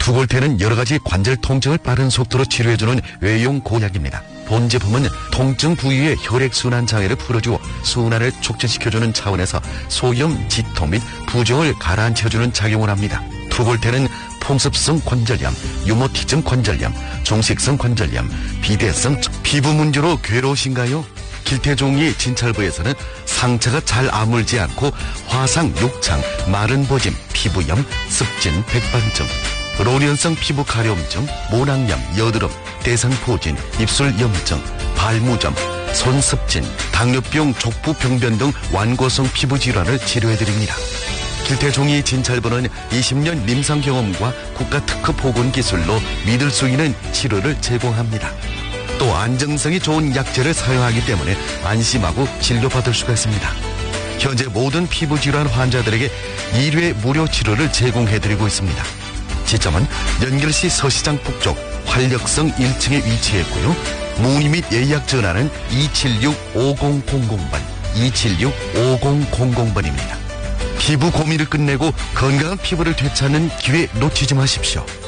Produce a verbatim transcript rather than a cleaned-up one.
투골테는 여러가지 관절 통증을 빠른 속도로 치료해주는 외용 고약입니다. 본 제품은 통증 부위의 혈액순환 장애를 풀어주어 순환을 촉진시켜주는 차원에서 소염, 지통 및 부종을 가라앉혀주는 작용을 합니다. 투골테는 풍습성 관절염, 유모티즘 관절염, 종식성 관절염, 비대성 피부 문제로 괴로우신가요? 길태종이 진찰부에서는 상처가 잘 아물지 않고 화상, 욕창, 마른 보짐, 피부염, 습진, 백반증, 로련성 피부 가려움증, 모낭염, 여드름, 대상포진, 입술 염증, 발무점, 손습진, 당뇨병, 족부 병변 등 완고성 피부 질환을 치료해드립니다. 길태종이 진찰부는 이십 년 임상 경험과 국가 특허 보건 기술로 믿을 수 있는 치료를 제공합니다. 또 안정성이 좋은 약재를 사용하기 때문에 안심하고 진료받을 수가 있습니다. 현재 모든 피부 질환 환자들에게 일 회 무료 치료를 제공해드리고 있습니다. 지점은 연결시 서시장 북쪽 활력성 일 층에 위치했고요. 문의 및 예약 전화는 이칠육 오공공공 번, 이칠육 오공공공 번입니다. 피부 고민을 끝내고 건강한 피부를 되찾는 기회 놓치지 마십시오.